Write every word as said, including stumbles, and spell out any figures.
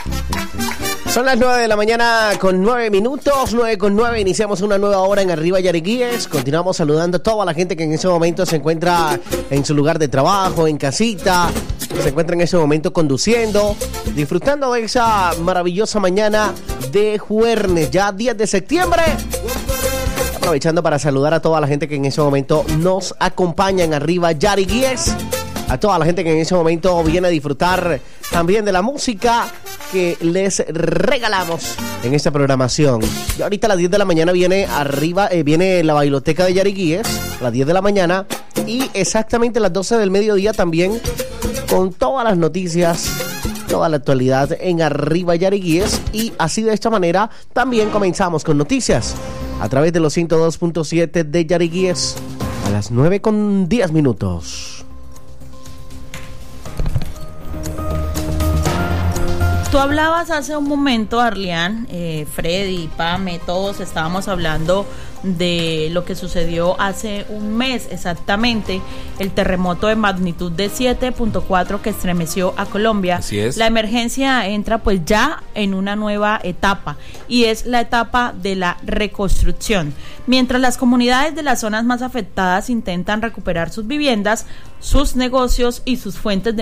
Son las nueve de la mañana con nueve minutos, nueve con nueve, iniciamos una nueva hora en Arriba Yariquíes. Continuamos saludando a toda la gente que en ese momento se encuentra en su lugar de trabajo, en casita, se encuentra en ese momento conduciendo, disfrutando de esa maravillosa mañana de jueves, ya diez de septiembre. Aprovechando para saludar a toda la gente que en ese momento nos acompaña en Arriba Yariquíes. A toda la gente que en ese momento viene a disfrutar también de la música que les regalamos en esta programación. Y ahorita a las diez de la mañana viene arriba, eh, viene la bailoteca de Yariquíes, a las diez de la mañana, y exactamente a las doce del mediodía también con todas las noticias, toda la actualidad en Arriba Yariquíes. Y así de esta manera también comenzamos con noticias a través de los ciento dos punto siete de Yariquíes a las nueve con diez minutos. Tú hablabas hace un momento, Arlian, eh, Freddy, Pame, todos estábamos hablando de lo que sucedió hace un mes exactamente, el terremoto de magnitud de siete punto cuatro que estremeció a Colombia. Así es. La emergencia entra pues ya en una nueva etapa y es la etapa de la reconstrucción. Mientras las comunidades de las zonas más afectadas intentan recuperar sus viviendas, sus negocios y sus fuentes de